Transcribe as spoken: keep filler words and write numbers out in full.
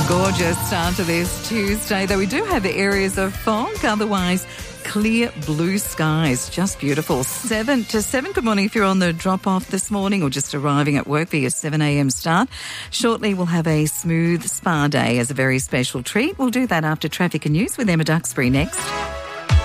Gorgeous start to this Tuesday, though we do have areas of fog, otherwise clear blue skies. Just beautiful. seven to seven. Good morning if you're on the drop-off this morning or just arriving at work for your seven a.m. start. Shortly we'll have a smooth spa day as a very special treat. We'll do that after traffic and news with Emma Duxbury next.